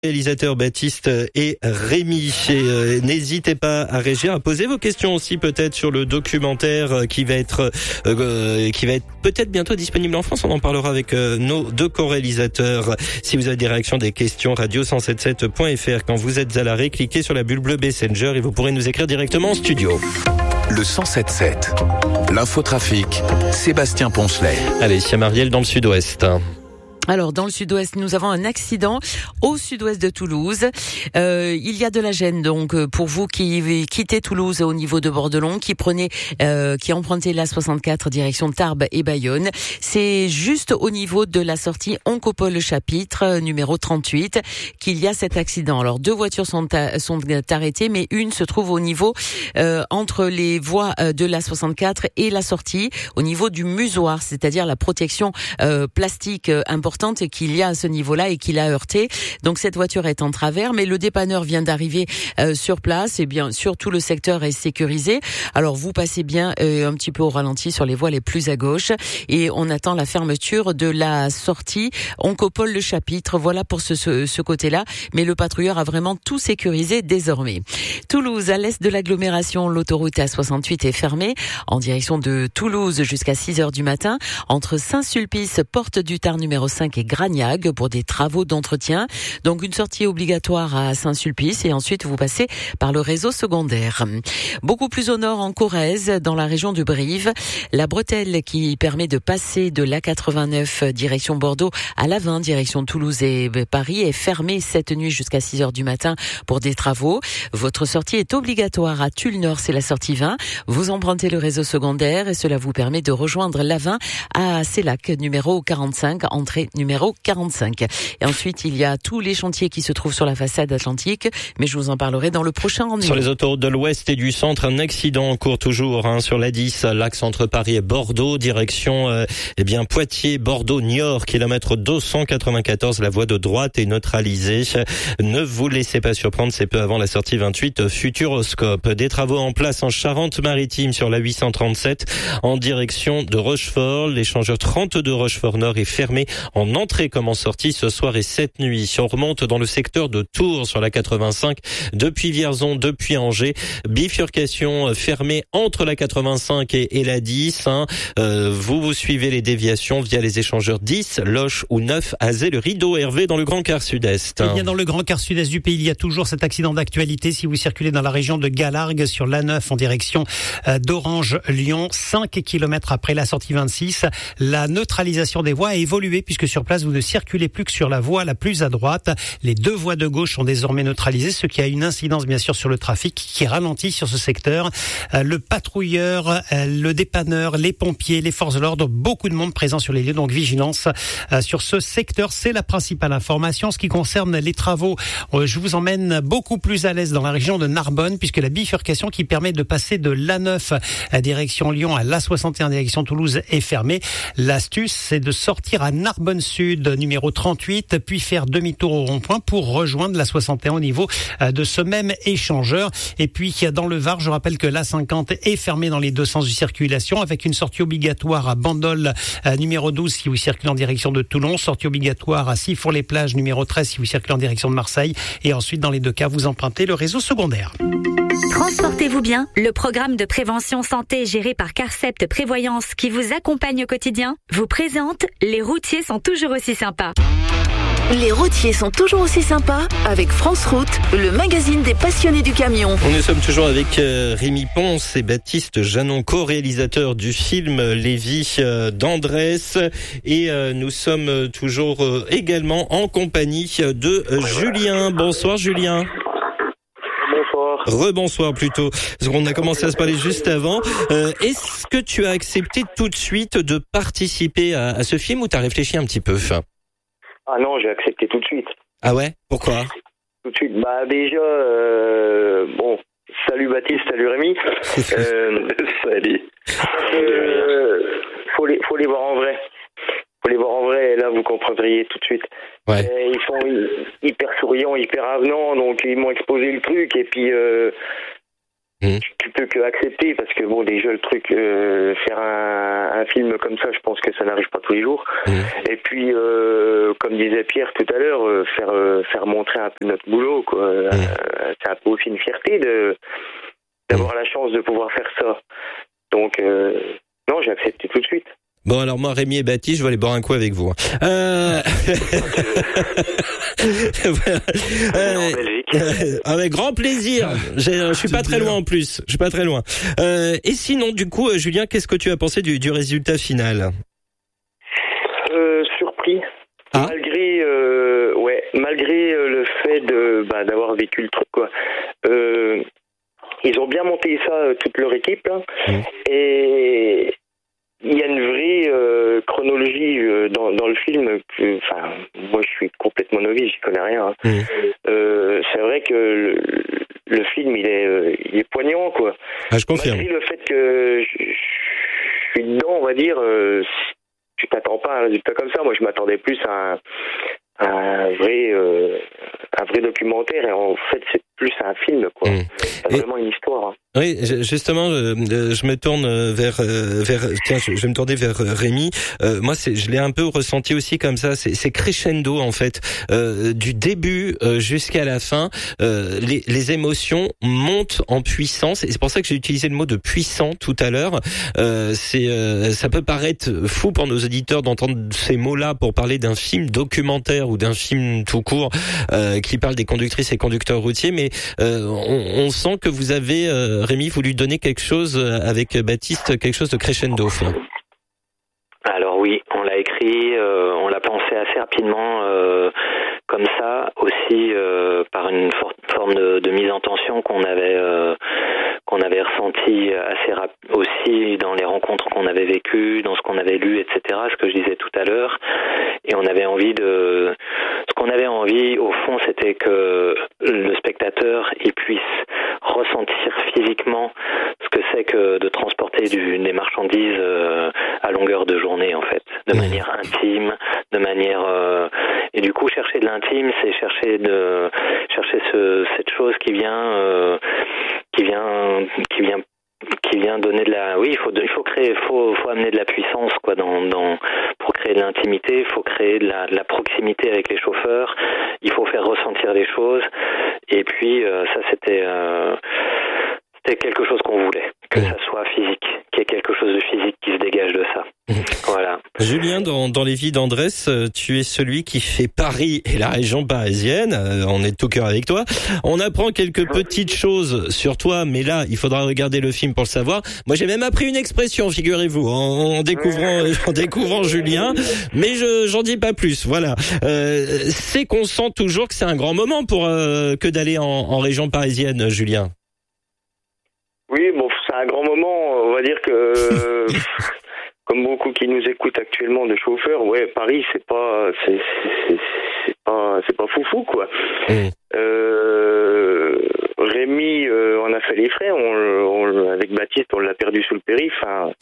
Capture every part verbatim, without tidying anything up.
Réalisateurs Baptiste et Rémi. Et, euh, n'hésitez pas à réagir, à poser vos questions aussi peut-être sur le documentaire qui va être euh, qui va être peut-être bientôt disponible en France. On en parlera avec euh, nos deux co-réalisateurs. Si vous avez des réactions, des questions, radio cent soixante-dix-sept point f r. Quand vous êtes à l'arrêt, cliquez sur la bulle bleue Messenger et vous pourrez nous écrire directement en studio. Le cent soixante-dix-sept, l'infotrafic, Sébastien Poncelet. Allez, c'est Marielle dans le sud-ouest. Alors, dans le sud-ouest, nous avons un accident au sud-ouest de Toulouse. Euh, il y a de la gêne, donc, pour vous qui quittez Toulouse au niveau de Bordelon, qui prenez, euh, qui empruntez l'A soixante-quatre direction Tarbes et Bayonne. C'est juste au niveau de la sortie Oncopole-Chapitre, numéro trente-huit, qu'il y a cet accident. Alors, deux voitures sont, à, sont arrêtées, mais une se trouve au niveau, euh, entre les voies de l'A soixante-quatre et la sortie, au niveau du musoir, c'est-à-dire la protection, euh, plastique importante et qu'il y a à ce niveau-là et qu'il a heurté. Donc cette voiture est en travers, mais le dépanneur vient d'arriver euh, sur place et bien sûr tout le secteur est sécurisé. Alors vous passez bien euh, un petit peu au ralenti sur les voies les plus à gauche et on attend la fermeture de la sortie Oncopole le Chapitre. Voilà pour ce, ce, ce côté-là, mais le patrouilleur a vraiment tout sécurisé désormais. Toulouse, à l'est de l'agglomération, l'autoroute A soixante-huit est fermée en direction de Toulouse jusqu'à six heures du matin entre Saint-Sulpice, porte du Tard numéro cinq et Gragnac pour des travaux d'entretien. Donc une sortie obligatoire à Saint-Sulpice et ensuite vous passez par le réseau secondaire. Beaucoup plus au nord en Corrèze, dans la région de Brive, la bretelle qui permet de passer de l'A quatre-vingt-neuf direction Bordeaux à l'A vingt direction Toulouse et Paris est fermée cette nuit jusqu'à six heures du matin pour des travaux. Votre sortie est obligatoire à Tulle Nord, c'est la sortie vingt. Vous empruntez le réseau secondaire et cela vous permet de rejoindre l'A vingt à Sélac numéro quarante-cinq, entrée numéro quarante-cinq. Et ensuite, il y a tous les chantiers qui se trouvent sur la façade atlantique, mais je vous en parlerai dans le prochain rendez-vous. Sur les autoroutes de l'ouest et du centre, un accident en cours toujours hein, sur l'A dix, l'axe entre Paris et Bordeaux, direction euh, eh bien Poitiers, Bordeaux, Niort, kilomètre deux cent quatre-vingt-quatorze, la voie de droite est neutralisée. Ne vous laissez pas surprendre, c'est peu avant la sortie vingt-huit Futuroscope. Des travaux en place en Charente-Maritime sur la huit cent trente-sept en direction de Rochefort. L'échangeur trente-deux Rochefort Nord est fermé en entrée comme en sortie ce soir et cette nuit. On remonte dans le secteur de Tours sur la quatre-vingt-cinq depuis Vierzon, depuis Angers. Bifurcation fermée entre la quatre-vingt-cinq et, et la dix. Hein. Euh, vous vous suivez les déviations via les échangeurs dix, Loche ou neuf, Azé, le Rideau, Hervé dans le Grand Quart Sud-Est. Eh bien, dans le Grand Quart Sud-Est du pays, il y a toujours cet accident d'actualité. Si vous circulez dans la région de Galargues sur l'A neuf en direction euh, d'Orange-Lyon, cinq kilomètres après la sortie vingt-six, la neutralisation des voies a évolué puisque sur place, vous ne circulez plus que sur la voie la plus à droite. Les deux voies de gauche sont désormais neutralisées, ce qui a une incidence bien sûr sur le trafic qui ralentit sur ce secteur. Euh, le patrouilleur, euh, le dépanneur, les pompiers, les forces de l'ordre, beaucoup de monde présent sur les lieux, donc vigilance euh, sur ce secteur. C'est la principale information. En ce qui concerne les travaux, euh, je vous emmène beaucoup plus à l'aise dans la région de Narbonne puisque la bifurcation qui permet de passer de l'A neuf à direction Lyon à l'A soixante et un direction Toulouse est fermée. L'astuce, c'est de sortir à Narbonne Sud, numéro trente-huit, puis faire demi-tour au rond-point pour rejoindre la soixante et un au niveau de ce même échangeur. Et puis, dans le Var, je rappelle que l'A cinquante est fermée dans les deux sens de circulation avec une sortie obligatoire à Bandol, numéro douze, si vous circulez en direction de Toulon, sortie obligatoire à Sifour-les-Plages, numéro treize, si vous circulez en direction de Marseille. Et ensuite, dans les deux cas, vous empruntez le réseau secondaire. Transportez-vous bien, le programme de prévention santé géré par Carcept Prévoyance qui vous accompagne au quotidien vous présente Les routiers sont toujours aussi sympas. Les routiers sont toujours aussi sympas avec France Route, le magazine des passionnés du camion. Nous sommes toujours avec euh, Rémi Ponce et Baptiste Janon, co-réalisateurs du film Les vies euh, d'Andrés. Et euh, nous sommes toujours euh, également en compagnie de euh, Julien. Bonsoir Julien. Bonsoir. Rebonsoir plutôt, parce qu'on a commencé à se parler juste avant. Euh, est-ce que tu as accepté tout de suite de participer à, à ce film ou t'as réfléchi un petit peu ? Ah non, j'ai accepté tout de suite. Ah ouais ? Pourquoi ? Tout de suite. Bah déjà, euh, bon, salut Baptiste, salut Rémi. euh, salut. Euh, faut les, faut les voir en vrai. Faut les voir en vrai, et là vous comprendriez tout de suite. Ouais. Et ils sont hyper souriants, hyper avenants, donc ils m'ont exposé le truc, et puis euh, Mmh. Tu peux que accepter parce que bon, déjà le truc, euh, faire un, un film comme ça, je pense que ça n'arrive pas tous les jours. Mmh. Et puis, euh, comme disait Pierre tout à l'heure, euh, faire euh, faire montrer un peu notre boulot, quoi. Mmh. Euh, c'est un peu aussi une fierté de d'avoir mmh. la chance de pouvoir faire ça. Donc, euh, non, j'ai accepté tout de suite. Bon, alors moi, Rémi et Baptiste, je vais aller boire un coup avec vous. Euh... voilà. euh... Avec grand plaisir. J'ai, je suis pas très loin en plus. Je suis pas très loin. Euh, et sinon, du coup, Julien, qu'est-ce que tu as pensé du, du résultat final ? euh, Surpris. Ah. Malgré, euh, ouais, malgré le fait de, bah, d'avoir vécu le truc, quoi. Euh, ils ont bien monté ça, toute leur équipe, là. Mmh. Et il y a une vraie euh, chronologie euh, dans, dans le film. Que, enfin, moi, je suis complètement novice, j'y connais rien. Hein. Mmh. Euh, c'est vrai que le, le film, il est, euh, il est poignant, quoi. Ah, je confirme. Malgré le fait que je, je suis dedans, on va dire, euh, tu t'attends pas à un résultat comme ça. Moi, je m'attendais plus à un, à un vrai, euh, un vrai documentaire. Et en fait, c'est plus un film, quoi. Mmh. C'est vraiment une histoire. Hein. Oui, justement, euh, je me tourne vers vers tiens, je vais me tourner vers Rémi. Euh, moi, c'est, je l'ai un peu ressenti aussi comme ça. C'est, c'est crescendo en fait, euh, du début euh, jusqu'à la fin. Euh, les, les émotions montent en puissance, et c'est pour ça que j'ai utilisé le mot de puissant tout à l'heure. Euh, c'est, euh, ça peut paraître fou pour nos auditeurs d'entendre ces mots-là pour parler d'un film documentaire ou d'un film tout court euh, qui parle des conductrices et conducteurs routiers, mais euh, on, on sent que vous avez euh, Rémi, vous lui donnez quelque chose avec Baptiste, quelque chose de crescendo. Alors oui, on l'a écrit, euh, on l'a pensé assez rapidement, euh, comme ça, aussi euh, par une forte forme de, de mise en tension qu'on avait euh, qu'on avait ressenti assez rap- aussi dans les rencontres qu'on avait vécues, dans ce qu'on avait lu, et cetera. Ce que je disais tout à l'heure, et on avait envie de, ce qu'on avait envie, au fond, c'était que le spectateur il puisse ressentir physiquement ce que c'est que de transporter du, des marchandises euh, à longueur de journée, en fait, de manière intime, de manière euh, et du coup chercher de l'intime, c'est chercher de chercher ce, cette chose qui vient euh, qui vient qui vient qui vient donner de la oui il faut il faut créer faut faut amener de la puissance, quoi, dans dans pour créer de l'intimité, il faut créer de la de la proximité avec les chauffeurs, il faut faire ressentir les choses, et puis euh, ça c'était euh, c'était quelque chose qu'on voulait, que mmh. ça soit physique, qu'il y ait quelque chose de physique qui se dégage de ça. Mmh. Voilà. Julien, dans, dans les vies d'Andrés, tu es celui qui fait Paris et la région parisienne. Euh, on est de tout cœur avec toi. On apprend quelques petites choses sur toi, mais là, il faudra regarder le film pour le savoir. Moi, j'ai même appris une expression, figurez-vous, en, en découvrant, en découvrant Julien, mais je j'en dis pas plus. Voilà. Euh, c'est qu'on sent toujours que c'est un grand moment pour euh, que d'aller en, en région parisienne, Julien. Oui, bon, c'est un grand moment. On va dire que, comme beaucoup qui nous écoutent actuellement de chauffeurs, ouais, Paris, c'est pas, c'est, c'est, c'est pas, c'est pas foufou, quoi. Mmh. Euh, Rémi, euh, on a fait les frais. On, on, avec Baptiste, on l'a perdu sous le périph'. Hein.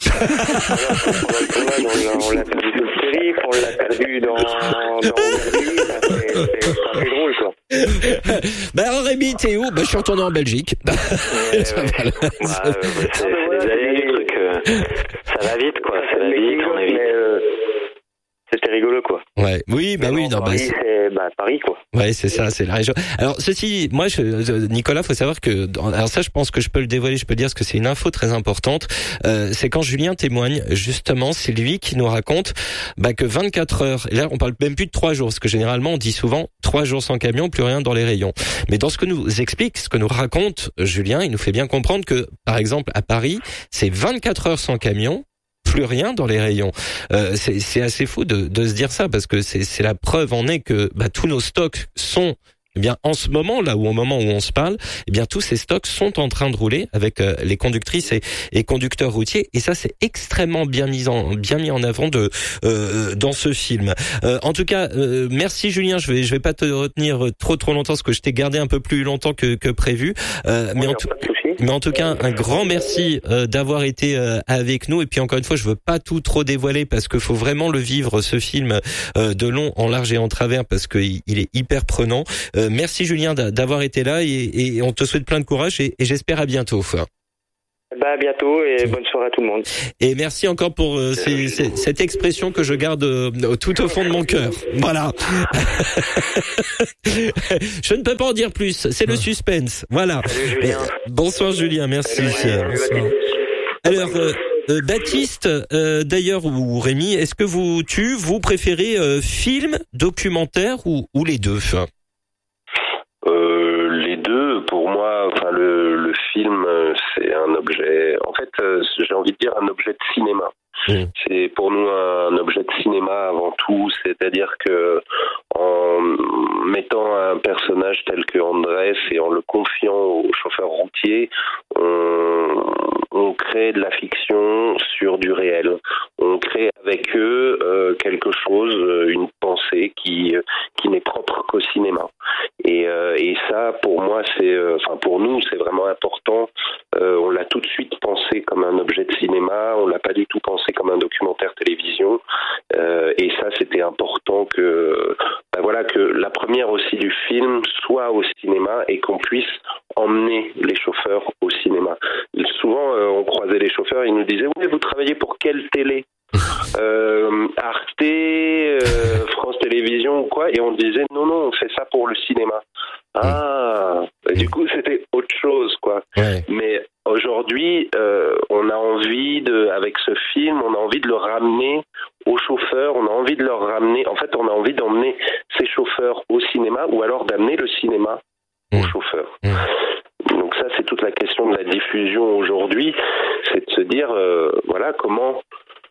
on, l'a, on l'a perdu sous le périph'. On l'a perdu dans, dans Belgique. C'est, c'est, c'est assez drôle, quoi. Bah Rémi, t'es où? Bah je suis retourné en Belgique. Ouais, ouais. Bah, euh, c'est, c'est des aléas du truc. Euh, ça va vite, quoi. Ça, ça va vite, on est vite. Mais, euh, c'était rigolo, quoi. Ouais, oui, bah oui, non, Paris, bah, c'est bah, Paris, quoi. Ouais, c'est ça, c'est la région. Alors, ceci, moi, je, Nicolas, faut savoir que, alors ça, je pense que je peux le dévoiler, je peux dire, parce que c'est une info très importante. Euh, c'est quand Julien témoigne, justement, c'est lui qui nous raconte, bah, que vingt-quatre heures, et là, on parle même plus de trois jours, parce que généralement, on dit souvent trois jours sans camion, plus rien dans les rayons. Mais dans ce que nous explique, ce que nous raconte Julien, il nous fait bien comprendre que, par exemple, à Paris, c'est vingt-quatre heures sans camion, plus rien dans les rayons. Euh, c'est, c'est assez fou de, de se dire ça, parce que c'est, c'est la preuve en est que bah, tous nos stocks sont, eh bien, en ce moment, là où au moment où on se parle, eh bien, tous ces stocks sont en train de rouler avec euh, les conductrices et, et conducteurs routiers. Et ça, c'est extrêmement bien mis en, bien mis en avant de, euh, dans ce film. Euh, en tout cas, euh, merci Julien. Je vais, je vais pas te retenir trop, trop longtemps, parce que je t'ai gardé un peu plus longtemps que, que prévu. Euh, mais oui, en tout pas de souci. merci. Mais en tout cas, un grand merci euh, d'avoir été euh, avec nous. Et puis encore une fois, je veux pas tout trop dévoiler parce qu'il faut vraiment le vivre, ce film euh, de long en large et en travers, parce qu'il il est hyper prenant. Euh, merci Julien d'avoir été là et, et on te souhaite plein de courage et, et j'espère à bientôt. Bah, à bientôt et bonne soirée à tout le monde. Et merci encore pour euh, ces, ces, cette expression que je garde euh, tout au fond de mon cœur. Voilà. Je ne peux pas en dire plus. C'est le suspense. Voilà. Salut, Julien. Et, bonsoir Julien. Merci. Salut, Salut, Alors, euh, euh, Baptiste, euh, d'ailleurs, ou Rémi, est-ce que vous, tu, vous préférez euh, film, documentaire ou, ou les deux? Euh, les deux, pour moi, enfin le, le film, c'est un objet, en fait, j'ai envie de dire un objet de cinéma. Mmh. C'est pour nous un objet de cinéma avant tout, c'est-à-dire que en mettant un personnage tel que Andrés et en le confiant au chauffeur routier, on, on crée de la fiction sur du réel. On crée avec eux euh, quelque chose, une pensée qui qui n'est propre qu'au cinéma. Et, euh, et ça, pour moi, c'est, euh, enfin pour nous, c'est vraiment important. Euh, on l'a tout de suite pensé comme un objet de cinéma. On l'a pas du tout pensé comme un documentaire télévision. Euh, et ça, c'était important que, ben voilà, que la première aussi du film soit au cinéma et qu'on puisse emmener les chauffeurs au cinéma. Souvent, euh, on croisait les chauffeurs, ils nous disaient « Oui, vous travaillez pour quelle télé ?» Euh, Arte, euh, France Télévisions ou quoi, et on disait non non on fait ça pour le cinéma. Ah, mmh. Du coup c'était autre chose quoi. Ouais. Mais aujourd'hui euh, on a envie de, avec ce film, on a envie de le ramener aux chauffeurs, on a envie de leur ramener, en fait on a envie d'emmener ces chauffeurs au cinéma ou alors d'amener le cinéma mmh. aux chauffeurs. Mmh. Donc ça c'est toute la question de la diffusion aujourd'hui, c'est de se dire euh, voilà comment.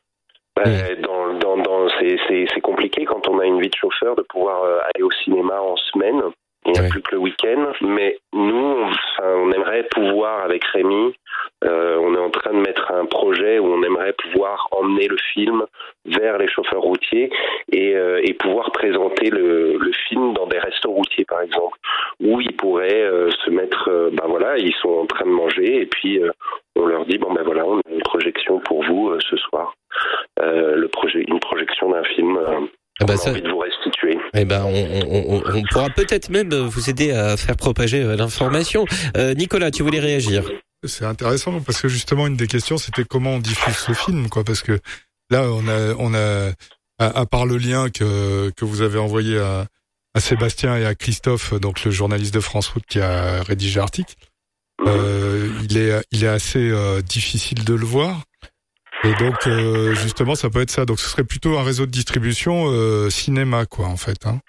Euh, dans, dans, dans, c'est, c'est, c'est compliqué quand on a une vie de chauffeur de pouvoir euh, aller au cinéma en semaine. Il n'y a ouais. plus que le week-end. Mais nous, on, enfin, on aimerait pouvoir, avec Rémi, euh, on est en train de mettre un projet où on aimerait pouvoir emmener le film vers les chauffeurs routiers et, euh, et pouvoir présenter le, le film dans des restos routiers, par exemple, où ils pourraient euh, se mettre, euh, ben voilà, ils sont en train de manger et puis euh, on leur dit, bon ben voilà, on a une projection pour vous euh, ce soir. Euh, le projet, une projection d'un film euh, ah bah on ça, a envie de vous restituer. Eh ben, on, on, on, on pourra peut-être même vous aider à faire propager l'information. Euh, Nicolas, tu voulais réagir? C'est intéressant parce que justement une des questions c'était comment on diffuse ce film, quoi, parce que là on a, on a, à, à part le lien que que vous avez envoyé à, à Sébastien et à Christophe, donc le journaliste de France Route qui a rédigé l'article, euh, il est, il est assez euh, difficile de le voir. Et donc, euh, justement, ça peut être ça. Donc, ce serait plutôt un réseau de distribution euh, cinéma, quoi, en fait. Hein.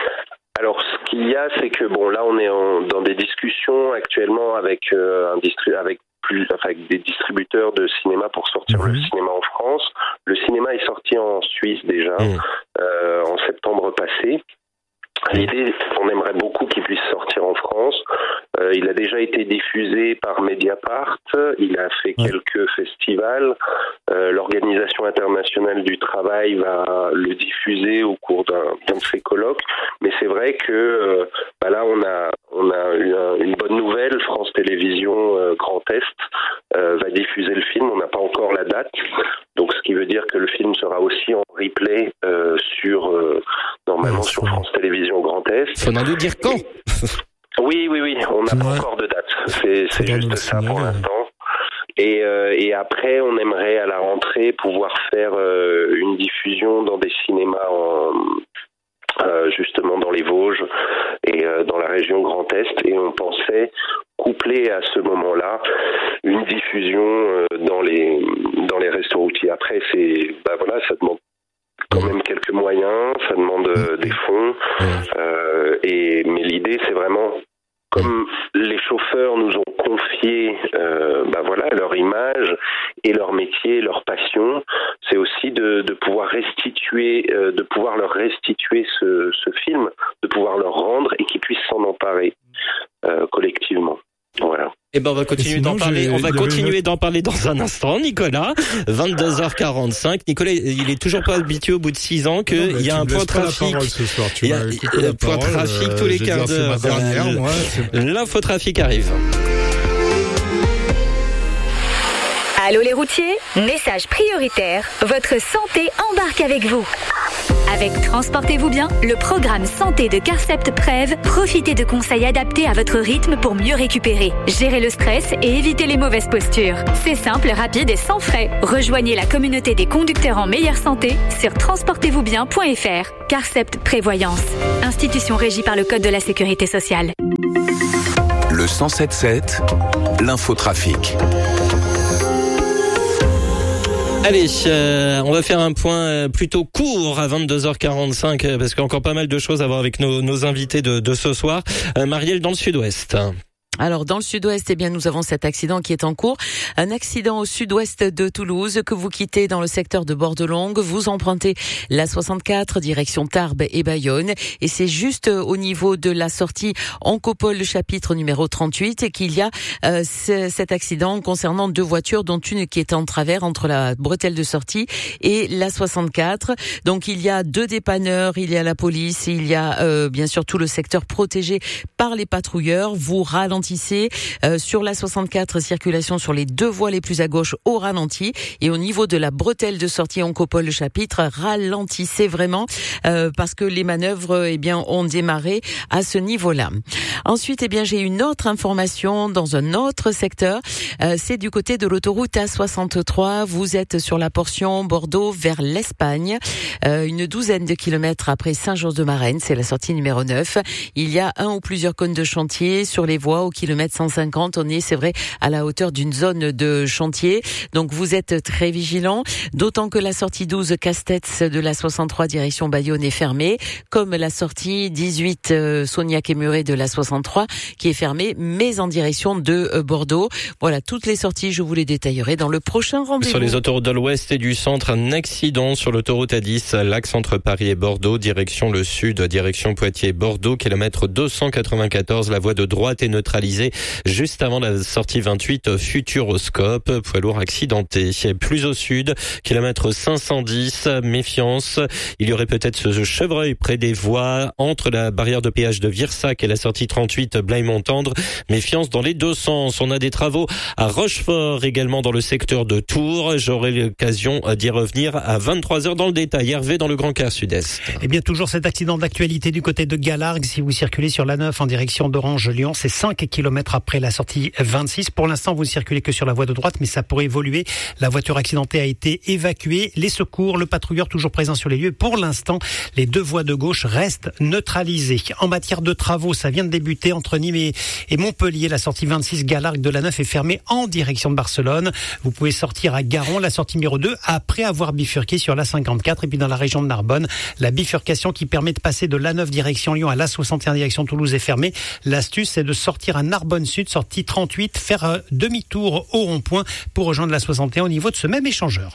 Alors, ce qu'il y a, c'est que bon, là, on est en, dans des discussions actuellement avec euh, un distri- avec plus, enfin, avec des distributeurs de cinéma pour sortir mmh. le cinéma en France. Le cinéma est sorti en Suisse déjà mmh. euh, en septembre passé. L'idée, on aimerait beaucoup qu'il puisse sortir en France. Euh, il a déjà été diffusé par Mediapart. Il a fait ouais. quelques festivals. Euh, L'Organisation internationale du travail va le diffuser au cours d'un, d'un de ses colloques. Mais c'est vrai que euh, bah là, on a on a une, une bonne nouvelle. France Télévisions euh, Grand Est euh, va diffuser le film. On n'a pas encore la date. Donc, ce qui veut dire que le film sera aussi en replay euh, sur euh, normalement ouais, sur France Télévisions Grand Est. Faut nous dire quand. Oui, oui, oui. On n'a pas encore de date. C'est, c'est juste ça pour l'instant. Et, euh, et après, on aimerait à la rentrée pouvoir faire euh, une diffusion dans des cinémas en, euh, justement dans les Vosges et euh, dans la région Grand Est. Et on pensait coupler à ce moment-là une diffusion euh, dans les dans les restos routiers. Après, c'est bah voilà, ça demande quand même quelques moyens, ça demande euh, des fonds. Euh, et mais l'idée, c'est vraiment comme les chauffeurs nous ont confié, euh, bah voilà, leur image et leur métier, leur passion, c'est aussi de, de pouvoir restituer, euh, de pouvoir leur restituer ce, ce film, de pouvoir leur rendre et qu'ils puissent s'en emparer euh, collectivement. Voilà. Eh ben on va continuer sinon, d'en parler. On va continuer une... d'en parler dans un instant, Nicolas. vingt-deux heures quarante-cinq. Nicolas, il est toujours pas habitué au bout de six ans que il y a un point trafic. Il y a un point trafic tous les quarts d'heure. L'infotrafic arrive. Allô les routiers, message prioritaire, votre santé embarque avec vous. Avec Transportez-vous bien, le programme santé de Carcept Prev, profitez de conseils adaptés à votre rythme pour mieux récupérer, gérer le stress et éviter les mauvaises postures. C'est simple, rapide et sans frais. Rejoignez la communauté des conducteurs en meilleure santé sur transportez vous bien point f r. Carcept Prévoyance, institution régie par le Code de la Sécurité sociale. Le cent sept sept, l'infotrafic. Allez, euh, on va faire un point plutôt court à vingt-deux heures quarante-cinq parce qu'il y a encore pas mal de choses à voir avec nos, nos invités de, de ce soir. Euh, Marielle, dans le sud-ouest. Alors, dans le sud-ouest, eh bien, nous avons cet accident qui est en cours. Un accident au sud-ouest de Toulouse que vous quittez dans le secteur de Bordelongue. Vous empruntez la soixante-quatre, direction Tarbes et Bayonne. Et c'est juste au niveau de la sortie Ancopole, le chapitre numéro trente-huit, et qu'il y a euh, c- cet accident concernant deux voitures, dont une qui est en travers entre la bretelle de sortie et la soixante-quatre. Donc, il y a deux dépanneurs, il y a la police, il y a euh, bien sûr tout le secteur protégé par les patrouilleurs. Vous ralentissez Euh, sur la soixante-quatre, circulation sur les deux voies les plus à gauche au ralenti, et au niveau de la bretelle de sortie Ancopole le chapitre, ralentissez vraiment euh, parce que les manœuvres eh bien ont démarré à ce niveau-là. Ensuite, eh bien j'ai une autre information dans un autre secteur, euh, c'est du côté de l'autoroute A soixante-trois. Vous êtes sur la portion Bordeaux vers l'Espagne, euh, une douzaine de kilomètres après Saint-Georges-de-Marennes, c'est la sortie numéro neuf. Il y a un ou plusieurs cônes de chantier sur les voies. Au kilomètre cent cinquante, on est, c'est vrai, à la hauteur d'une zone de chantier. Donc vous êtes très vigilants, d'autant que la sortie douze Castets de la soixante-trois direction Bayonne est fermée, comme la sortie dix-huit euh, Sognac et Muret de la soixante-trois qui est fermée, mais en direction de euh, Bordeaux. Voilà, toutes les sorties, je vous les détaillerai dans le prochain rendez-vous. Sur les autoroutes de l'Ouest et du Centre, un accident sur l'autoroute A dix, l'axe entre Paris et Bordeaux, direction le sud, direction Poitiers-Bordeaux, kilomètre deux cent quatre-vingt-quatorze, la voie de droite est neutralisée juste avant la sortie vingt-huit Futuroscope, poids lourd accidenté. Plus au sud, kilomètre cinq cent dix, méfiance, il y aurait peut-être ce chevreuil près des voies entre la barrière de péage de Virsac et la sortie trente-huit Blaye-Montendre. Méfiance dans les deux sens. On a des travaux à Rochefort, également dans le secteur de Tours. J'aurai l'occasion d'y revenir à vingt-trois heures dans le détail. Hervé dans le Grand Quart Sud-Est. Eh bien, toujours cet accident d'actualité du côté de Galargues. Si vous circulez sur l'A neuf en direction d'Orange-Lyon, c'est cinq kilomètres après la sortie vingt-six. Pour l'instant, vous ne circulez que sur la voie de droite, mais ça pourrait évoluer. La voiture accidentée a été évacuée. Les secours, le patrouilleur toujours présent sur les lieux. Pour l'instant, les deux voies de gauche restent neutralisées. En matière de travaux, ça vient de débuter entre Nîmes et, et Montpellier. La sortie vingt-six Galargues de l'A neuf est fermée en direction de Barcelone. Vous pouvez sortir à Garon, la sortie numéro deux, après avoir bifurqué sur la cinquante-quatre. Et puis dans la région de Narbonne, la bifurcation qui permet de passer de l'A neuf direction Lyon à l'A soixante et un direction Toulouse est fermée. L'astuce, c'est de sortir à Narbonne Sud, sortie trente-huit, faire euh, demi-tour au rond-point pour rejoindre la soixante et un au niveau de ce même échangeur.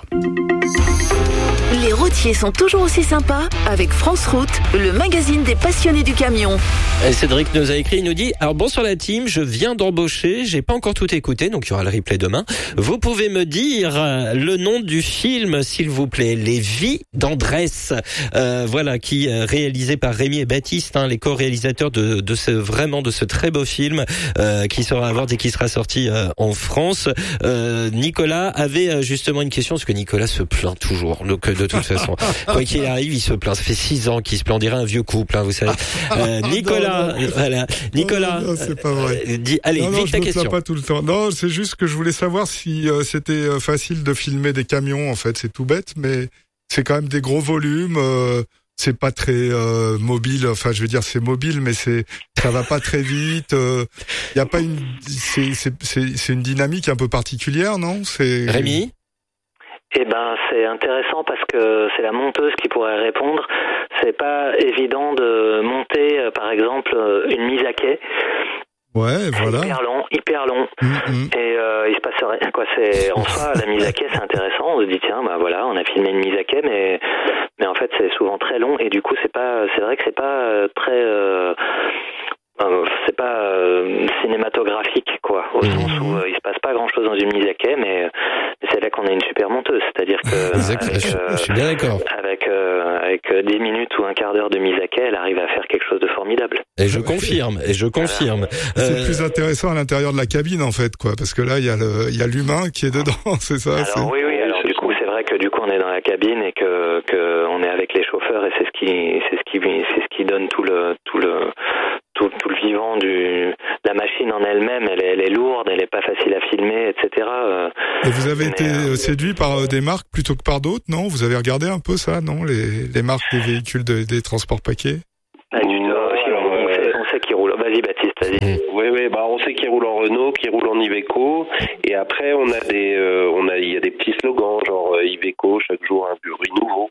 Les routiers sont toujours aussi sympas avec France Route, le magazine des passionnés du camion. Et Cédric nous a écrit, il nous dit: alors bonsoir la team, je viens d'embaucher, j'ai pas encore tout écouté, donc il y aura le replay demain. Vous pouvez me dire le nom du film, s'il vous plaît, Les Vies d'Andrés, euh, voilà, qui est réalisé par Rémi et Baptiste, hein, les co-réalisateurs de, de ce vraiment de ce très beau film euh, qui sera à voir dès qu'il sera sorti euh, en France. Euh, Nicolas avait euh, justement une question, parce que Nicolas se plaint toujours, donc de toute façon, quoi qu'il arrive, il se plaint. Ça fait six ans qu'il se plaint, on dirait un vieux couple, hein, vous savez. Euh, Nicolas, non, non. voilà, Nicolas. Non, non, c'est pas vrai. Euh, dis, allez, non, non, vite ta question. Je me plains pas tout le temps. Non, c'est juste que je voulais savoir si euh, c'était euh, facile de filmer des camions. En fait, c'est tout bête, mais c'est quand même des gros volumes. Euh, c'est pas très euh, mobile. Enfin, je veux dire, c'est mobile, mais c'est ça va pas très vite. Il euh, y a pas une. C'est c'est c'est c'est une dynamique un peu particulière, non? C'est Rémi. Eh ben, c'est intéressant parce que c'est la monteuse qui pourrait répondre. C'est pas évident de monter, euh, par exemple, une mise à quai. Ouais, voilà. Hyper long, hyper long. Mm-hmm. Et euh, il se passe rien, quoi. C'est en soi la mise à quai, c'est intéressant. On se dit tiens, bah voilà, on a filmé une mise à quai, mais mais en fait c'est souvent très long et du coup c'est pas, c'est vrai que c'est pas très euh, Euh, c'est pas euh, cinématographique, quoi, au mmh. sens où euh, il se passe pas grand chose dans une mise à quai, mais, mais c'est là qu'on a une super monteuse, c'est-à-dire que exact, avec, avec, je, euh, je suis bien d'accord. Avec, euh, avec avec dix minutes ou un quart d'heure de mise à quai, elle arrive à faire quelque chose de formidable. Et je confirme, et je confirme. C'est euh... plus intéressant à l'intérieur de la cabine, en fait, quoi, parce que là, il y a le, il y a l'humain qui est dedans, c'est ça. Alors c'est... oui, oui. Alors du coup, c'est vrai que du coup, on est dans la cabine et que que on est avec les chauffeurs et c'est ce qui, c'est ce qui, c'est ce qui donne tout le tout le Tout, tout le vivant du la machine en elle-même, elle est, elle est lourde, elle est pas facile à filmer, et cetera. Et vous avez Mais, été euh, séduit par des marques plutôt que par d'autres, non? Vous avez regardé un peu ça, non? Les, les marques des véhicules de, des transports paquets? Ah, du tout. Alors, on, sait, on sait qu'ils roulent. Vas-y, Baptiste, vas-y. Mmh. Oui, oui, bah on sait qu'ils roulent en Renault, qu'ils roulent en Iveco, et après on a des, euh, on a, il y a des petits slogans genre euh, Iveco chaque jour un bruit nouveau,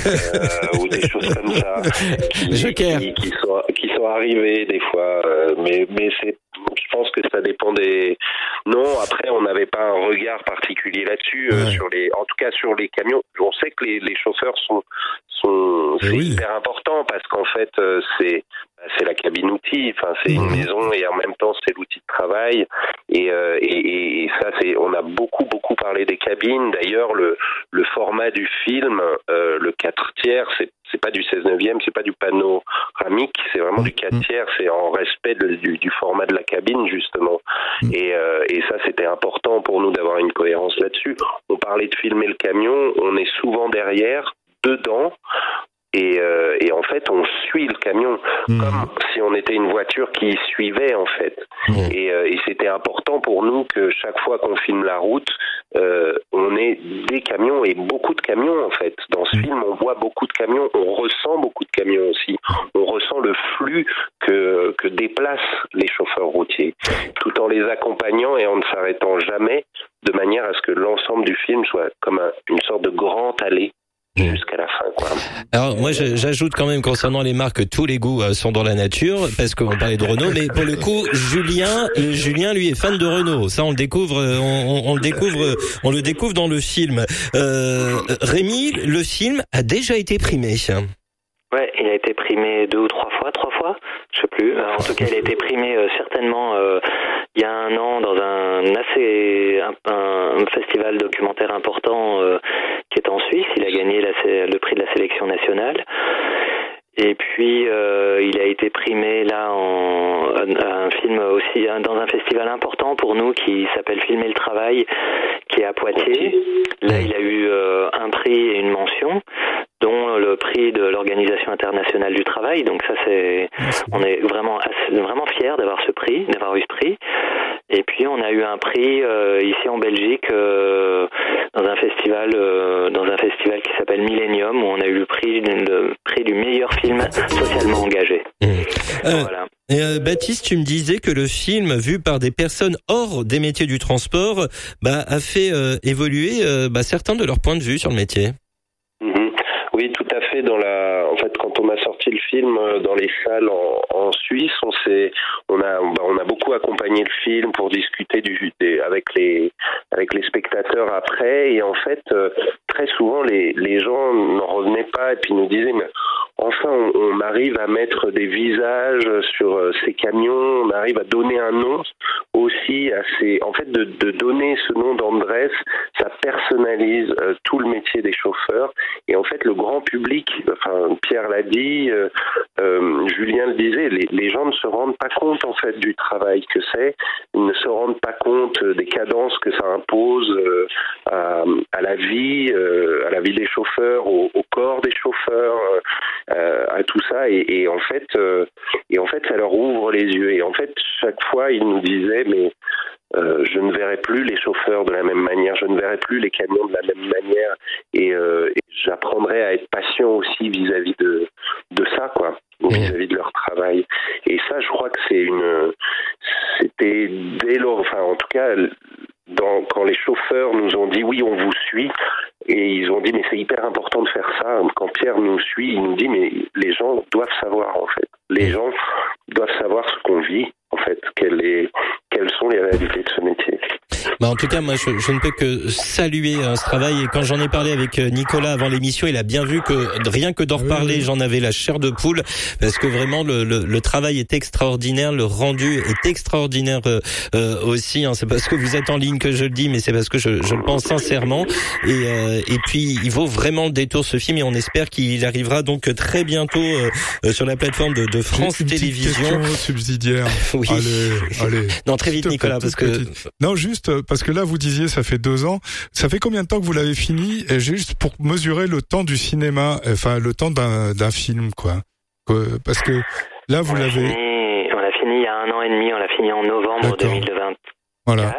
euh, ou des choses comme ça, qui, qui, qui sont, qui sont arrivées des fois, euh, mais, mais c'est, je pense que ça dépend des. Non, après on n'avait pas un regard particulier là-dessus, euh, ouais. sur les, en tout cas sur les camions. On sait que les, les chauffeurs sont, sont, c'est oui. hyper important parce qu'en fait euh, c'est. C'est la cabine outil, enfin c'est une maison et en même temps c'est l'outil de travail et, euh, et, et ça c'est, on a beaucoup beaucoup parlé des cabines. D'ailleurs le le format du film, euh, le quatre tiers, c'est c'est pas du seize neuvième, c'est pas du panoramique, c'est vraiment du quatre tiers, c'est en respect de, du, du format de la cabine justement. Et, euh, et ça c'était important pour nous d'avoir une cohérence là-dessus. On parlait de filmer le camion, on est souvent derrière, dedans. Et, euh, et en fait, on suit le camion mmh. comme si on était une voiture qui suivait en fait. Mmh. Et, euh, et c'était important pour nous que chaque fois qu'on filme la route, euh, on ait des camions et beaucoup de camions en fait. Dans ce mmh. film, on voit beaucoup de camions, on ressent beaucoup de camions aussi. On ressent le flux que que déplacent les chauffeurs routiers, tout en les accompagnant et en ne s'arrêtant jamais, de manière à ce que l'ensemble du film soit comme un, une sorte de grand allée. Jusqu'à la fin, quoi. Alors moi j'ajoute quand même concernant les marques que tous les goûts sont dans la nature parce qu'on parlait de Renault, mais pour le coup Julien, Julien lui est fan de Renault. Ça on le découvre, on, on le découvre, on le découvre dans le film. Euh, Rémi, le film a déjà été primé. Ouais, il a été primé deux ou trois fois, trois fois, je sais plus. En tout cas, il a été primé euh, certainement euh, il y a un an dans un assez un, un festival documentaire important euh, qui est en Suisse. Il a gagné la, le prix de la sélection nationale. Et puis euh, il a été primé là en un film aussi dans un festival important pour nous qui s'appelle Filmer le travail, qui est à Poitiers. Là, il a eu euh, un prix et une mention, dont le prix de l'Organisation internationale du travail. Donc ça, c'est, on est vraiment vraiment fiers d'avoir ce prix, d'avoir eu ce prix. Et puis on a eu un prix euh, ici en Belgique euh, dans un festival euh, dans un festival qui s'appelle Millennium, où on a eu le prix le prix du meilleur film socialement engagé. Mmh. Euh, voilà. Et euh, Baptiste, tu me disais que le film, vu par des personnes hors des métiers du transport, bah, a fait euh, évoluer euh, bah, certains de leurs points de vue sur le métier. Mmh. Oui, tout à fait. Dans la, en fait, quand on a sorti le film dans les salles en, en Suisse, on s'est, on a, bah, on a beaucoup accompagné le film pour discuter du, des, avec les, avec les spectateurs après. Et en fait, euh, très souvent, les, les gens n'en revenaient pas et puis nous disaient, mais enfin, on, on arrive à mettre des visages sur euh, ces camions, on arrive à donner un nom aussi à ces, en fait, de, de donner ce nom d'Andrés, ça personnalise euh, tout le métier des chauffeurs. Et en fait, le grand public, enfin Pierre l'a dit, euh, euh, Julien le disait, les, les gens ne se rendent pas compte en fait du travail que c'est, ils ne se rendent pas compte des cadences que ça impose euh, à, à la vie, euh, à la vie des chauffeurs, au, au corps des chauffeurs, euh, à tout ça. Et, et en fait, euh, et en fait, ça leur ouvre les yeux. Et en fait, chaque fois, ils nous disaient, mais Euh, je ne verrai plus les chauffeurs de la même manière, je ne verrai plus les camions de la même manière, et, euh, et j'apprendrai à être patient aussi vis-à-vis de de ça, quoi, vis-à-vis de leur travail. Et ça, je crois que c'est une, c'était dès lors, enfin, en tout cas, dans, quand les chauffeurs nous ont dit oui, on vous suit, et ils ont dit mais c'est hyper important de faire ça. Quand Pierre nous suit, il nous dit mais les gens doivent savoir en fait, les gens doivent savoir ce qu'on vit en fait, quelle est, quelles sont les réalités de ce métier. Bah en tout cas, moi, je, je ne peux que saluer hein, ce travail. Et quand j'en ai parlé avec Nicolas avant l'émission, il a bien vu que rien que d'en reparler, oui, oui. j'en avais la chair de poule, parce que vraiment le, le, le travail est extraordinaire, le rendu est extraordinaire euh, euh, aussi. Hein. C'est parce que vous êtes en ligne que je le dis, mais c'est parce que je, je le pense sincèrement. Et, euh, et puis, il vaut vraiment le détour ce film, et on espère qu'il arrivera donc très bientôt euh, sur la plateforme de, de France Une Télévisions. Question subsidiaire. Oui. Allez, allez. Non, très vite, Nicolas, parce que petite. non, juste parce que là, vous disiez, ça fait deux ans. Ça fait combien de temps que vous l'avez fini? Et juste pour mesurer le temps du cinéma, enfin le temps d'un, d'un film, quoi. Parce que là, vous on l'avez. Fini, on l'a fini il y a un an et demi. On l'a fini en novembre deux mille vingt-quatre. Voilà.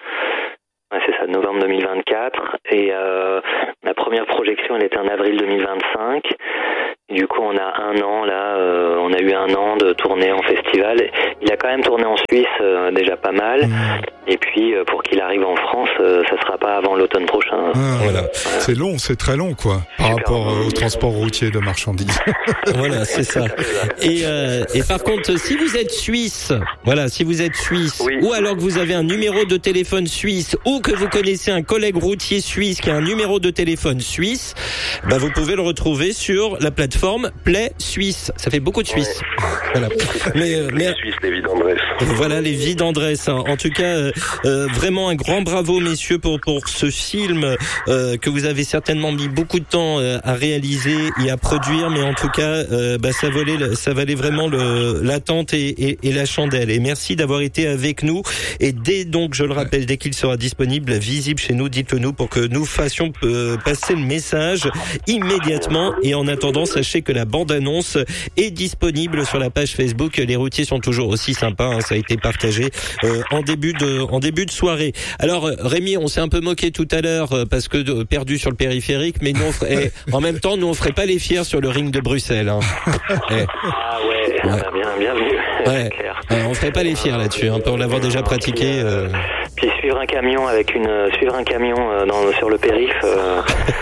Ouais, c'est ça, novembre deux mille vingt-quatre. Et euh, la première projection, elle était en avril deux mille vingt-cinq. Et du coup, on a un an là, euh, on a eu un an de tournée en festival. Il a quand même tourné en Suisse, euh, déjà pas mal. Mmh. Et puis, euh, pour qu'il arrive en France, euh, ça sera pas avant l'automne prochain. Ah, voilà. voilà. C'est long, c'est très long, quoi, par Super rapport long. au transport routier de marchandises. Voilà, c'est ça. Et, euh, et par contre, si vous êtes suisse, voilà, si vous êtes suisse, oui. ou alors que vous avez un numéro de téléphone suisse, ou que vous connaissez un collègue routier suisse qui a un numéro de téléphone suisse, bah vous pouvez le retrouver sur la plateforme Play Suisse. Ça fait beaucoup de Suisse. Ouais. Voilà. Mais, euh, mais Suisse, les vies d'Andrés. Voilà, les vies d'Andrés. Hein. En tout cas, euh, euh, vraiment un grand bravo, messieurs, pour pour ce film euh, que vous avez certainement mis beaucoup de temps euh, à réaliser et à produire, mais en tout cas, euh, bah ça valait ça valait vraiment le l'attente et, et, et la chandelle. Et merci d'avoir été avec nous. Et dès donc, je le rappelle, dès qu'il sera disponible, visible chez nous, dites-le nous pour que nous fassions euh, passer le message immédiatement. Et en attendant, sachez que la bande-annonce est disponible sur la page Facebook. Les routiers sont toujours aussi sympas. Hein, ça a été partagé euh, en début de en début de soirée. Alors Rémi, on s'est un peu moqué tout à l'heure euh, parce que de, perdu sur le périphérique, mais nous on ferait, eh, en même temps, nous on ferait pas les fiers sur le ring de Bruxelles. Hein. Eh. Ah ouais, ouais. bien, bienvenue. Ouais. Euh, on ferait pas les fiers là-dessus, hein, pour l'avoir déjà pratiqué. Euh... Puis suivre un camion avec une suivre un camion euh, dans sur le périph, euh,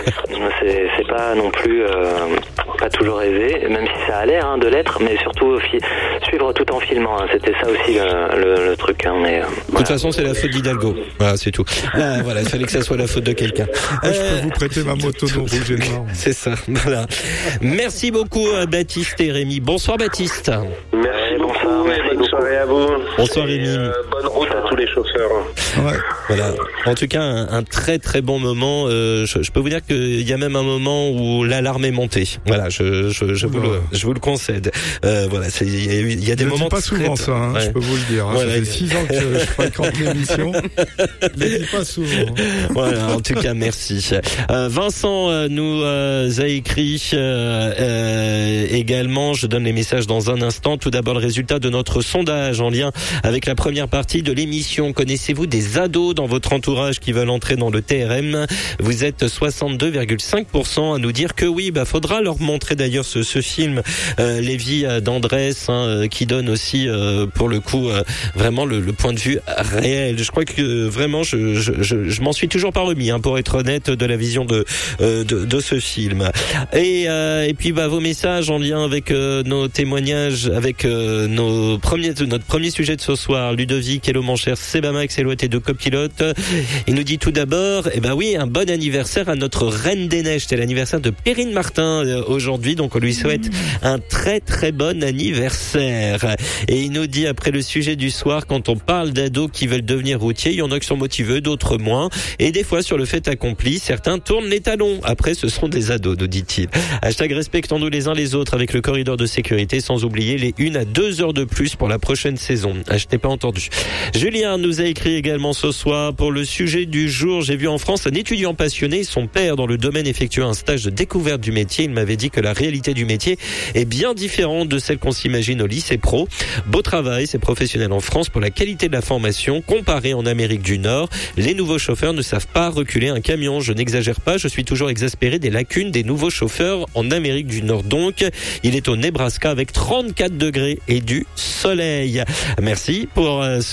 c'est c'est pas non plus euh, pas toujours aisé, même si ça a l'air hein, de l'être, mais surtout fi- suivre tout en filmant. Hein, c'était ça aussi le, le, le truc. Hein, mais, euh, de toute voilà. façon, c'est la faute d'Hidalgo. Voilà, c'est tout. Là, voilà, il fallait que ça soit la faute de quelqu'un. Ah, euh, je peux vous prêter ma moto non rouge et noire. C'est ça. Voilà. Merci beaucoup, Baptiste et Rémi. Bonsoir, Baptiste. Merci beaucoup. Bonsoir, merci bonne beaucoup. Soirée à vous. Bonsoir, Rémi. Euh, bonne route à tous les chauffeurs. Ouais. Voilà. En tout cas, un, un très très bon moment. Euh, je, je peux vous dire qu'il y a même un moment où l'alarme est montée. Voilà, je, je, je, vous, le, je vous le concède. Euh, voilà, c'est, il y a, il y a des je moments. Je dis pas souvent ça, hein, ouais. je peux vous le dire. Hein, voilà. Ça fait six ans que je fréquente l'émission. Je le dis pas souvent. Voilà, en tout cas, merci. Euh, Vincent euh, nous euh, a écrit euh, euh, également. Je donne les messages dans un instant. Tout d'abord, le résultat de notre sondage en lien avec la première partie de l'émission. Connaissez-vous des ados dans votre entourage qui veulent entrer dans le T R M? Vous êtes soixante-deux virgule cinq pour cent à nous dire que oui. Bah, faudra leur montrer d'ailleurs ce, ce film, euh, Les vies d'Andrés, hein, qui donne aussi, euh, pour le coup, euh, vraiment le, le point de vue réel. Je crois que euh, vraiment, je, je, je, je m'en suis toujours pas remis, hein, pour être honnête, de la vision de euh, de, de ce film. Et euh, et puis bah vos messages en lien avec euh, nos témoignages, avec euh, nos premiers, notre premier sujet de ce soir, Ludovic, hello mon cher Sebamax, Elouette et deux copilotes. Il nous dit tout d'abord, eh ben oui, un bon anniversaire à notre reine des neiges. C'est l'anniversaire de Perrine Martin euh, aujourd'hui, donc on lui souhaite un très très bon anniversaire. Et il nous dit, après le sujet du soir, quand on parle d'ados qui veulent devenir routiers, il y en a qui sont motivés, d'autres moins. Et des fois, sur le fait accompli, certains tournent les talons. Après, ce sont des ados, nous dit-il. Hashtag respectons-nous les uns les autres avec le corridor de sécurité, sans oublier les une à deux heures de plus pour la prochaine saison. Ah, je n'ai pas entendu. Julien nous a écrit également ce soir pour le sujet du jour. J'ai vu en France un étudiant passionné, son père dans le domaine effectuait un stage de découverte du métier. Il m'avait dit que la réalité du métier est bien différente de celle qu'on s'imagine au lycée pro. Beau travail, c'est professionnel en France pour la qualité de la formation. Comparé en Amérique du Nord, les nouveaux chauffeurs ne savent pas reculer un camion. Je n'exagère pas, je suis toujours exaspéré des lacunes des nouveaux chauffeurs en Amérique du Nord. Donc, il est au Nebraska avec trente-quatre degrés et du soleil. Merci pour ce message.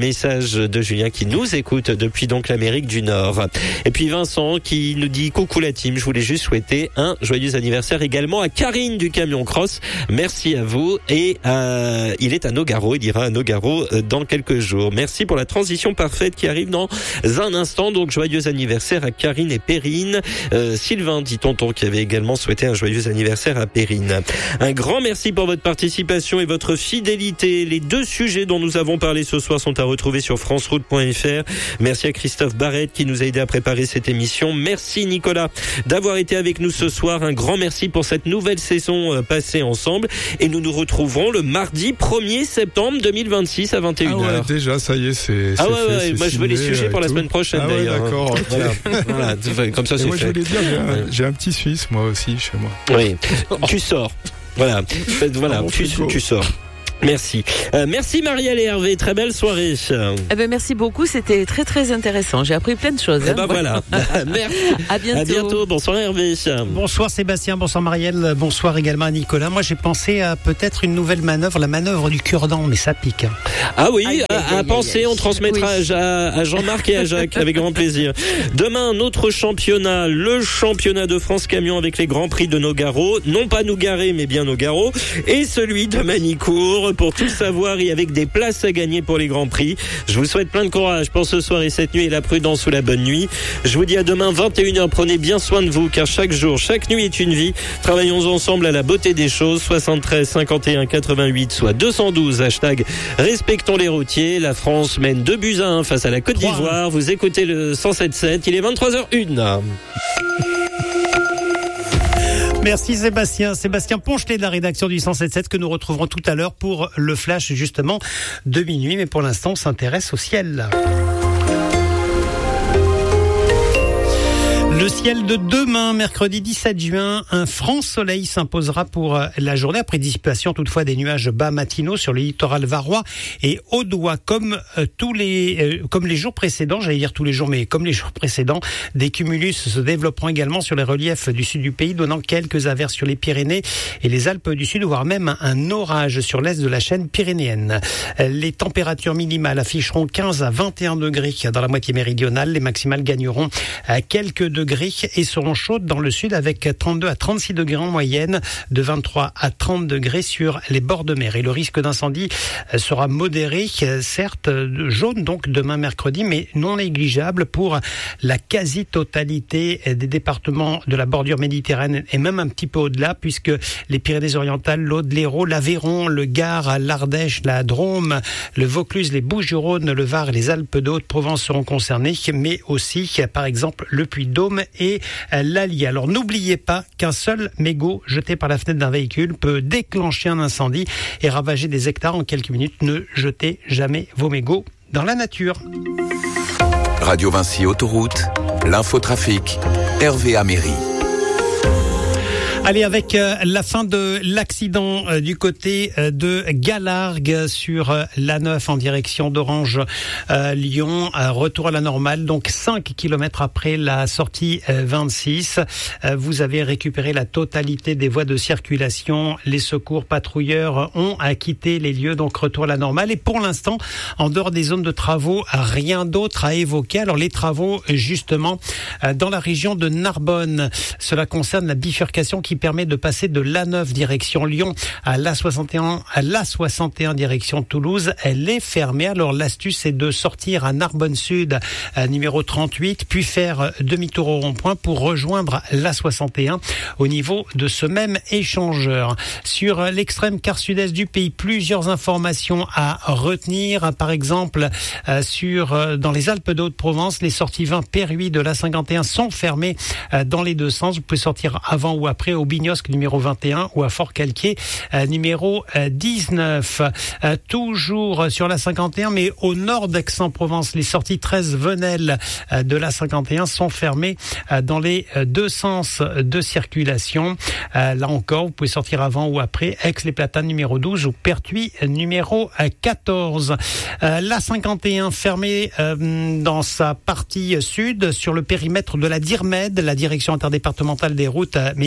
message de Julien qui nous écoute depuis donc l'Amérique du Nord. Et puis Vincent qui nous dit coucou la team, je voulais juste souhaiter un joyeux anniversaire également à Karine du Camion Cross. Merci à vous. Et euh, il est à Nogaro, il ira à Nogaro dans quelques jours. Merci pour la transition parfaite qui arrive dans un instant. Donc joyeux anniversaire à Karine et Perrine. Euh, Sylvain dit tonton qui avait également souhaité un joyeux anniversaire à Perrine. Un grand merci pour votre participation et votre fidélité. Les deux sujets dont nous avons parlé ce soir sont à retrouver sur franceroute point f r. Merci à Christophe Barrette qui nous a aidé à préparer cette émission. Merci Nicolas d'avoir été avec nous ce soir. Un grand merci pour cette nouvelle saison passée ensemble. Et nous nous retrouverons le mardi premier septembre deux mille vingt-six à vingt et une heures. Ah ouais, déjà, ça y est, c'est, c'est Ah ouais, fait, ouais, c'est moi je veux les sujets pour la tout. semaine prochaine ah ouais, d'ailleurs. D'accord, okay. Voilà, voilà, comme ça et c'est moi, fait. Moi je voulais dire, j'ai un, j'ai un petit Suisse moi aussi chez moi. Oui, tu sors. Voilà, voilà, oh, tu, tu sors. Merci. Euh, merci Marielle et Hervé. Très belle soirée. Eh ben, merci beaucoup. C'était très, très intéressant. J'ai appris plein de choses. Eh hein. ben voilà. Merci. À bientôt. À bientôt. Bonsoir Hervé. Bonsoir Sébastien. Bonsoir Marielle. Bonsoir également à Nicolas. Moi, j'ai pensé à peut-être une nouvelle manœuvre, la manœuvre du cure-dent, mais ça pique. Ah oui, aïe, à, aïe, à aïe, penser, aïe, on transmettra oui. à, à Jean-Marc et à Jacques avec grand plaisir. Demain, notre championnat, le championnat de France camion avec les grands prix de Nogaro. Non pas Nougaré, mais bien Nogaro. Et celui de Manicourt pour tout savoir et avec des places à gagner pour les grands prix. Je vous souhaite plein de courage pour ce soir et cette nuit et la prudence ou la bonne nuit. Je vous dis à demain vingt et une heures. Prenez bien soin de vous car chaque jour, chaque nuit est une vie. Travaillons ensemble à la beauté des choses. soixante-treize cinquante et un quatre-vingt-huit soit deux cent douze. Hashtag respectons les routiers. La France mène deux buts à un face à la Côte d'Ivoire. Vous écoutez le cent sept sept. Il est vingt-trois heures une. Merci Sébastien. Sébastien Ponchelet de la rédaction du cent sept sept que nous retrouverons tout à l'heure pour le flash justement de minuit. Mais pour l'instant, on s'intéresse au ciel. Le ciel de demain, mercredi dix-sept juin, un franc soleil s'imposera pour la journée, après dissipation toutefois des nuages bas matinaux sur le littoral varois et audois. Comme euh, tous les, euh, comme les jours précédents, j'allais dire tous les jours, mais comme les jours précédents, des cumulus se développeront également sur les reliefs du sud du pays, donnant quelques averses sur les Pyrénées et les Alpes du Sud, voire même un orage sur l'est de la chaîne pyrénéenne. Les températures minimales afficheront quinze à vingt et un degrés dans la moitié méridionale. Les maximales gagneront à quelques degrés et seront chaudes dans le sud avec trente-deux à trente-six degrés en moyenne, de vingt-trois à trente degrés sur les bords de mer. Et le risque d'incendie sera modéré, certes jaune donc demain mercredi, mais non négligeable pour la quasi-totalité des départements de la bordure méditerranéenne et même un petit peu au-delà, puisque les Pyrénées-Orientales, l'Aude, l'Hérault, l'Aveyron, le Gard, l'Ardèche, la Drôme, le Vaucluse, les Bouches-du-Rhône, le Var et les Alpes de Haute-Provence seront concernés, mais aussi par exemple le Puy-de-Dôme et l'Allier. Alors n'oubliez pas qu'un seul mégot jeté par la fenêtre d'un véhicule peut déclencher un incendie et ravager des hectares en quelques minutes. Ne jetez jamais vos mégots dans la nature. Radio Vinci Autoroute, l'infotrafic, Hervé Améry. Allez, avec euh, la fin de l'accident euh, du côté euh, de Galargues sur euh, l'A neuf en direction d'Orange euh, Lyon, euh, retour à la normale, donc cinq kilomètres après la sortie euh, vingt-six. Euh, vous avez récupéré la totalité des voies de circulation. Les secours patrouilleurs ont euh, quitté les lieux, donc retour à la normale. Et pour l'instant, en dehors des zones de travaux, rien d'autre à évoquer. Alors les travaux, justement, euh, dans la région de Narbonne, cela concerne la bifurcation qui permet de passer de l'A neuf direction Lyon à l'A soixante et un, à l'A soixante et un direction Toulouse. Elle est fermée. Alors l'astuce est de sortir à Narbonne Sud, à numéro trente-huit, puis faire demi-tour au rond-point pour rejoindre l'A soixante et un au niveau de ce même échangeur. Sur l'extrême quart sud-est du pays, plusieurs informations à retenir. Par exemple, sur dans les Alpes de Haute-Provence, les sorties vingt Perruis de l'A cinquante et un sont fermées dans les deux sens. Vous pouvez sortir avant ou après au Bignosc numéro vingt et un ou à Fort-Calquier euh, numéro euh, dix-neuf. Euh, toujours sur la cinquante et un, mais au nord d'Aix-en-Provence, les sorties treize Venelle euh, de la cinquante et un sont fermées euh, dans les euh, deux sens de circulation. Euh, là encore, vous pouvez sortir avant ou après Aix-les-Platanes numéro douze ou Pertuis numéro euh, quatorze. Euh, la cinquante et un fermée euh, dans sa partie sud sur le périmètre de la DIRMED, la direction interdépartementale des routes euh, méditerranéennes.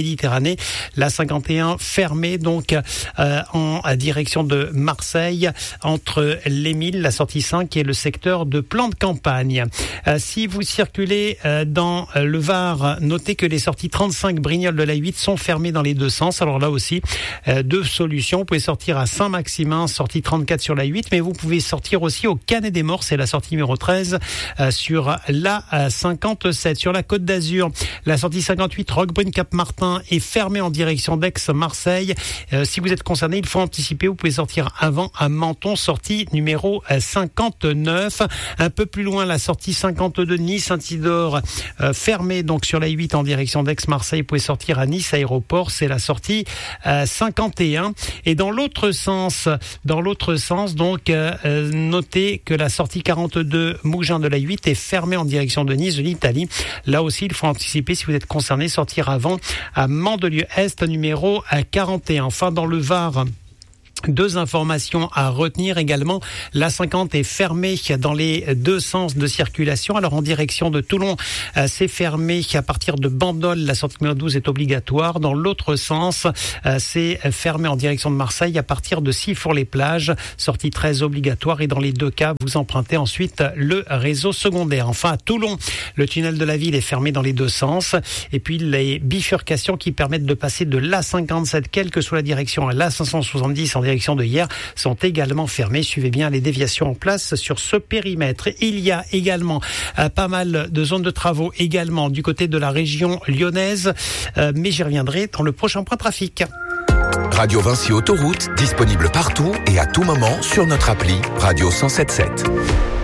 concernés. La cinquante et un fermée donc euh, en direction de Marseille entre l'Émile, la sortie cinq et le secteur de plan de campagne. Euh, si vous circulez euh, dans le Var, notez que les sorties trente-cinq Brignoles de la huit sont fermées dans les deux sens. Alors là aussi, euh, deux solutions. Vous pouvez sortir à Saint-Maximin, sortie trente-quatre sur la huit, mais vous pouvez sortir aussi au Canet des Morts, c'est la sortie numéro treize euh, sur la euh, cinquante-sept. Sur la Côte d'Azur, la sortie cinquante-huit Roquebrune-Cap-Martin est fermée en direction d'Aix-Marseille. Euh, si vous êtes concerné, il faut anticiper. Vous pouvez sortir avant à Menton, sortie numéro cinquante-neuf. Un peu plus loin, la sortie cinquante-deux Nice-Saint-Isidore euh, fermée donc sur la huit en direction d'Aix-Marseille. Vous pouvez sortir à Nice Aéroport, c'est la sortie euh, cinquante et un. Et dans l'autre sens, dans l'autre sens, donc euh, notez que la sortie quarante-deux Mougins de la huit est fermée en direction de Nice de l'Italie. Là aussi, il faut anticiper si vous êtes concerné, sortir avant à Mandelieu-Est numéro quarante et un. Enfin, dans le Var, deux informations à retenir également. La cinquante est fermée dans les deux sens de circulation. Alors en direction de Toulon, euh, c'est fermé à partir de Bandol. La sortie numéro douze est obligatoire. Dans l'autre sens, euh, c'est fermé en direction de Marseille à partir de Sifour-les-Plages. Sortie treize obligatoire. Et dans les deux cas, vous empruntez ensuite le réseau secondaire. Enfin, à Toulon, le tunnel de la ville est fermé dans les deux sens. Et puis les bifurcations qui permettent de passer de l'A cinquante-sept, quelle que soit la direction, à l'A cinq cent soixante-dix en direction de hier, sont également fermées. Suivez bien les déviations en place sur ce périmètre. Il y a également euh, pas mal de zones de travaux également du côté de la région lyonnaise, euh, mais j'y reviendrai dans le prochain point trafic. Radio Vinci Autoroute, disponible partout et à tout moment sur notre appli Radio cent sept sept.